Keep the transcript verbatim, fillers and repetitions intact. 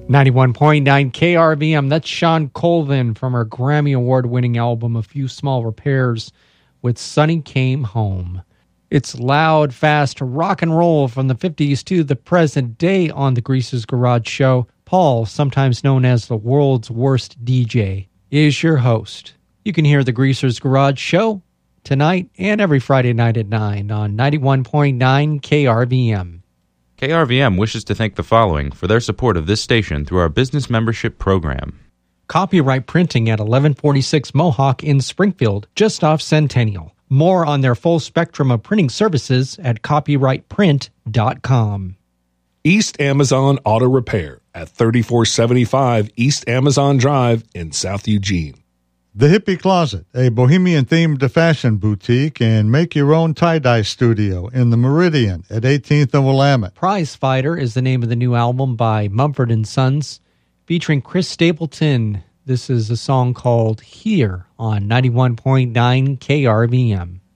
ninety-one point nine K R V M. That's Sean Colvin from her Grammy Award-winning album A Few Small Repairs with Sonny Came Home. It's loud, fast rock and roll from the fifties to the present day on the Greaser's Garage Show. Paul, sometimes known as the world's worst D J, is your host. You can hear the Greaser's Garage Show tonight and every Friday night at nine on ninety-one point nine K R V M. K R V M wishes to thank the following for their support of this station through our business membership program. Copyright Printing at eleven forty-six Mohawk in Springfield, just off Centennial. More on their full spectrum of printing services at copyright print dot com. East Amazon Auto Repair at thirty-four seventy-five East Amazon Drive in South Eugene. The Hippie Closet, a bohemian-themed fashion boutique and make-your-own tie-dye studio in the Meridian at eighteenth and Willamette. Prize Fighter is the name of the new album by Mumford and Sons, featuring Chris Stapleton. This is a song called Here on ninety-one point nine K R V M.